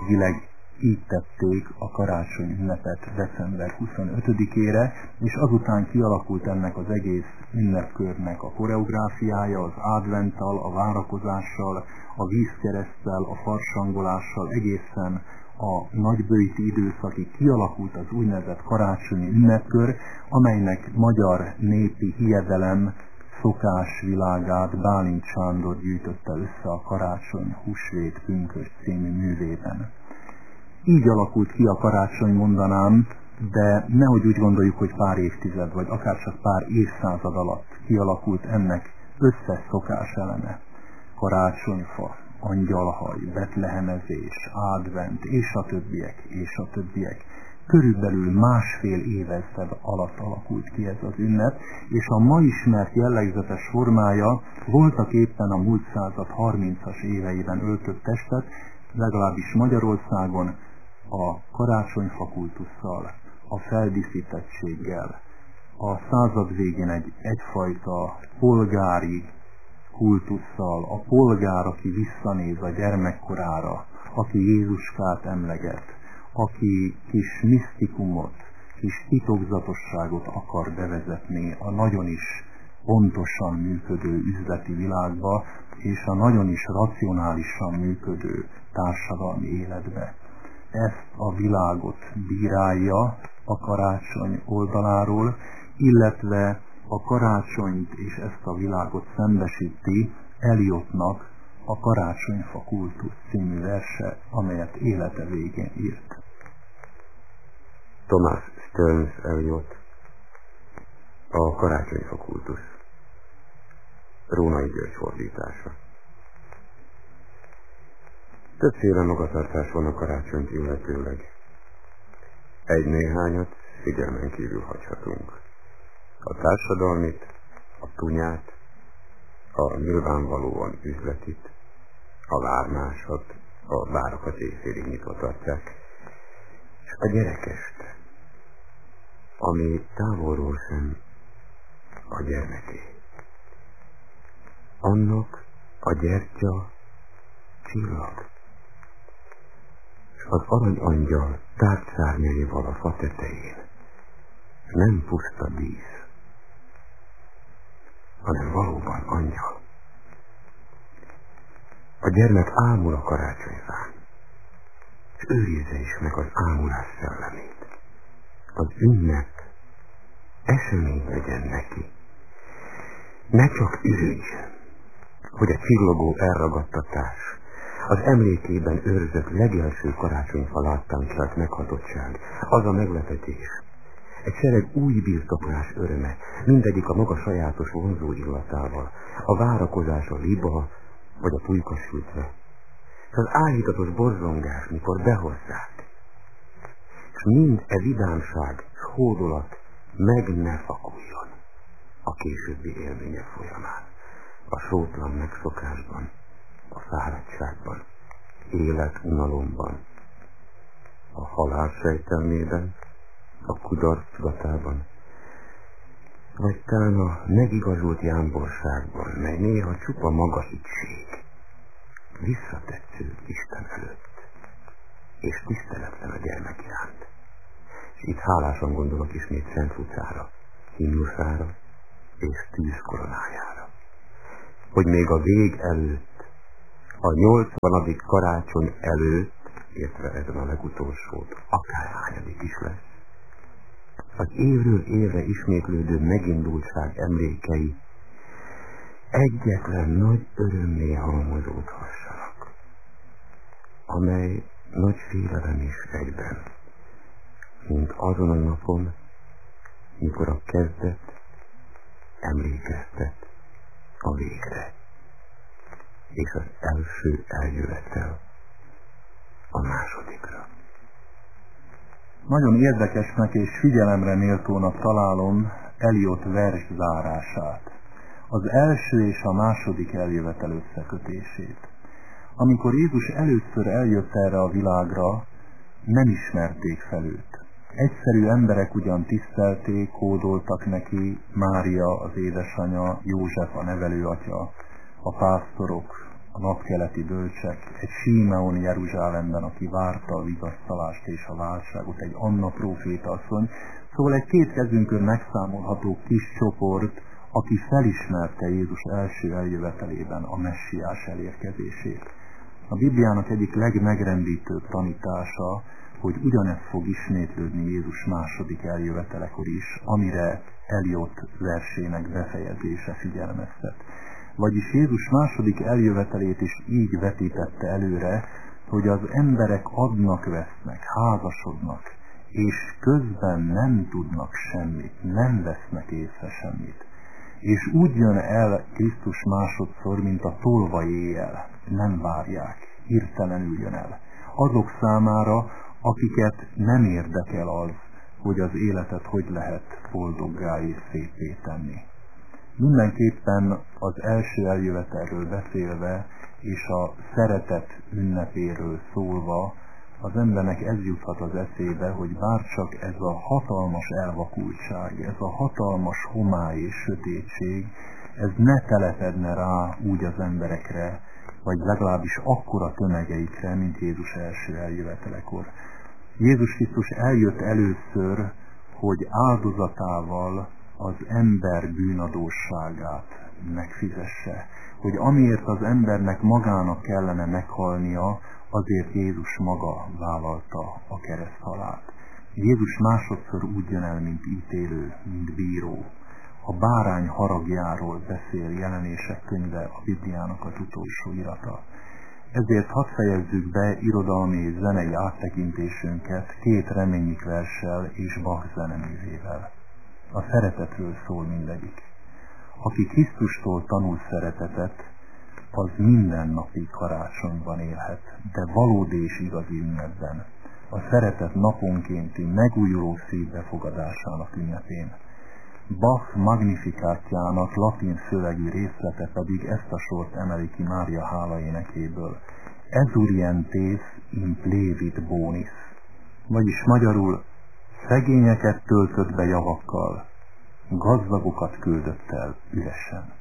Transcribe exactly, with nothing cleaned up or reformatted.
régileg így tették a karácsony ünnepet december huszonötödikére, és azután kialakult ennek az egész ünnepkörnek a koreográfiája, az adventtal, a várakozással, a vízkereszttel, a farsangolással egészen a nagyböjti időszakig kialakult az úgynevezett karácsonyi ünnepkör, amelynek magyar népi hiedelem szokás világát Bálint Sándor gyűjtötte össze a Karácsony, Húsvét, Pünkösd című művében. Így alakult ki a karácsony, mondanám, de nehogy úgy gondoljuk, hogy pár évtized, vagy akár csak pár évszázad alatt kialakult ennek összes szokás eleme. Karácsonyfa, angyalhaj, betlehemezés, advent, és a többiek, és a többiek. Körülbelül másfél évezred alatt alakult ki ez az ünnep, és a ma ismert jellegzetes formája voltak éppen a múlt század harmincas éveiben öltött testet, legalábbis Magyarországon a karácsonyfa kultusszal, a feldíszítettséggel, a század végén egy egyfajta polgári kultusszal, a polgár, aki visszanéz a gyermekkorára, aki Jézuskát emleget, aki kis misztikumot, kis titokzatosságot akar bevezetni a nagyon is pontosan működő üzleti világba, és a nagyon is racionálisan működő társadalmi életbe. Ezt a világot bírálja a karácsony oldaláról, illetve a karácsonyt és ezt a világot szembesíti Eliotnak a Karácsonyfa kultusz című verse, amelyet élete végén írt. Thomas Stearns Eliot, a Karácsonyfa kultusz. Rónai György fordítása. Többféle magatartás van a karácsonyt illetőleg. Egy-néhányat figyelmen kívül hagyhatunk. A társadalmit, a tunyát, a nyilvánvalóan üzletit, a vármásat, a várakat éjfélig nyitva tartják, és a gyerekest, ami távolról sem a gyermeké. Annak a gyertya csillag, és az aranyangyal tárcárnyaival a fa tetején nem puszta dísz, hanem valóban angyal. A gyermek ámul a karácsonyfán, és őrizze is meg az ámulás szellemét. Az ünnep esemény legyen neki. Ne csak ürügyjön, hogy a csillogó elragadtatás, az emlékében őrzött legelső karácsonyfa láttán kelt meghatottság, az a meglepetés, egy sereg új birtoklás öröme, mindegyik a maga sajátos vonzó illatával, a várakozás a liba vagy a pulyka sütve, és az áhítatos borzongás, mikor behozzák, és mind e vidámság s hódolat meg ne fakuljon a későbbi élmények folyamán, a sótlan megszokásban, a fáradtságban, életunalomban, a halál sejtelmében, a kudarc tudatában, vagy talán a megigazult jámborságban, mely néha csupa maga hittség, visszatetsző Isten előtt, és tiszteletlen a gyermek iránt. És itt hálásan gondolok ismét Szent Lucára, himnuszára és tűzkoronájára, hogy még a vég előtt, a nyolcvanadik karácsony előtt, értve ezen a legutolsót, akárhányadik is lesz, az évről évre ismétlődő megindultság emlékei egyetlen nagy örömmé halmozódhassanak, amely nagy félelem is egyben, mint azon a napon, mikor a kezdet emlékeztet a végre, és az első eljövetel a másodikra. Nagyon érdekesnek és figyelemre méltónak találom Eliot verszárását, az első és a második eljövetel összekötését. Amikor Jézus először eljött erre a világra, nem ismerték fel őt. Egyszerű emberek ugyan tisztelték, kódoltak neki, Mária az édesanyja, József a nevelőatya, a pásztorok, a napkeleti bölcsek, egy Símeon Jeruzsálemben, aki várta a vigasztalást és a váltságot, egy Anna próféta asszony, szóval egy két kezünkön megszámolható kis csoport, aki felismerte Jézus első eljövetelében a messiás elérkezését. A Bibliának egyik legmegrendítőbb tanítása, hogy ugyanezt fog ismétlődni Jézus második eljövetelekor is, amire Eliot versének befejezése figyelmeztet. Vagyis Jézus második eljövetelét is így vetítette előre, hogy az emberek adnak-vesznek, házasodnak, és közben nem tudnak semmit, nem vesznek észre semmit. És úgy jön el Krisztus másodszor, mint a tolvaj éjjel, nem várják, hirtelenül jön el. Azok számára, akiket nem érdekel az, hogy az életet hogy lehet boldoggá és szépé tenni. Mindenképpen az első eljövetelről beszélve, és a szeretet ünnepéről szólva, az embernek ez juthat az eszébe, hogy bárcsak ez a hatalmas elvakultság, ez a hatalmas homály és sötétség, ez ne telepedne rá úgy az emberekre, vagy legalábbis akkora tömegeikre, mint Jézus első eljövetelekor. Jézus Krisztus eljött először, hogy áldozatával az ember bűnadósságát megfizesse. Hogy amiért az embernek magának kellene meghalnia, azért Jézus maga vállalta a kereszthalált. Jézus másodszor úgy jön el, mint ítélő, mint bíró. A bárány haragjáról beszél Jelenések könyve, a Bibliának az utolsó irata. Ezért hadd fejezzük be irodalmi és zenei áttekintésünket két Reményik verssel és Bach zeneművével. A szeretetről szól mindegyik. Aki Krisztustól tanul szeretetet, az mindennapi karácsonyban élhet, de valódi és igazi ünnepben, a szeretet naponkénti megújuló szívbefogadásának ünnepén. Bach Magnificátjának latin szövegű részlete pedig ezt a sort emeli ki Mária hálaénekéből. Ezurientes in plevit bonis, vagyis magyarul szegényeket töltött be javakkal, gazdagokat küldött el üresen.